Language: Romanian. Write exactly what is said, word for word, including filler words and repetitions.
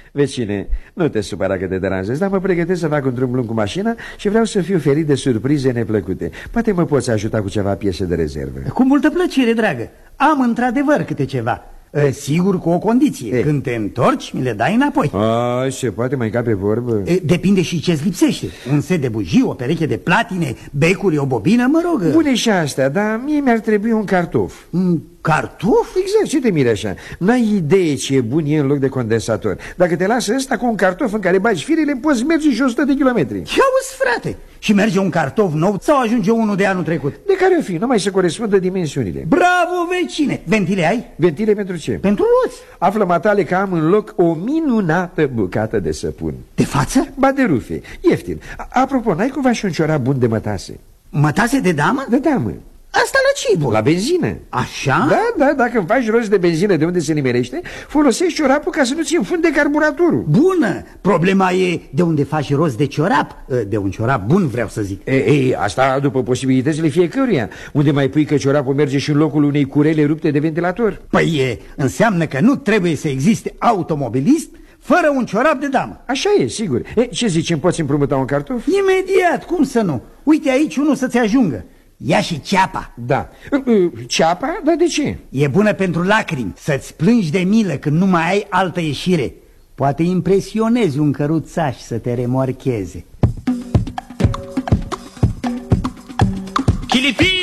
Vecine, nu te supăra că te deranjezi, dar mă pregătesc să fac un drum lung cu mașina și vreau să fiu ferit de surprize neplăcute. Poate mă poți ajuta cu ceva piese de rezervă. Cu multă plăcere, dragă. Am într-adevăr câte ceva. Sigur, cu o condiție. Ei. Când te întorci, mi le dai înapoi. A, se poate mai ca pe vorbă. Depinde și ce-ți lipsește. Un set de bujii, o pereche de platine, becuri, o bobină, mă rog. Bune și astea, dar mie mi-ar trebui un cartof. Un cartof? Exact, ce te miri așa? N-ai idee ce e bun e în loc de condensator. Dacă te lasă ăsta cu un cartof în care bagi firele, poți merge și o sută de kilometri. Ia-uzi, frate! Și merge un cartof nou sau ajunge unul de anul trecut? De care o fi, numai să corespundă dimensiunile. Bravo, vecine! Ventile ai? Ventile pentru ce? Pentru roți. Află, matale, că am în loc o minunată bucată de săpun. De față? Ba de rufe, ieftin. Apropo, n-ai cumva și un ciorap bun de mătase? Mătase de damă? De damă. Asta la ce bun? La benzină. Așa? Da, da, dacă îmi faci rost de benzină de unde se nimerește, folosești ciorapul ca să nu ți înfunde carburatorul. Bună! Problema e de unde faci rost de ciorap. De un ciorap bun, vreau să zic. Ei, ei, asta după posibilitățile fiecăruia. Unde mai pui că ciorapul merge și în locul unei curele rupte de ventilator? Păi e, înseamnă că nu trebuie să existe automobilist fără un ciorap de damă. Așa e, sigur. E, ce zici, îmi poți împrumuta un cartof? Imediat, cum să nu? Uite aici unul să-ți ajungă. Ia și ceapa. Da. Ceapa? Dar de ce? E bună pentru lacrimi. Să-ți plângi de milă când nu mai ai altă ieșire. Poate impresionezi un căruțaș să te remorcheze. Chilipi!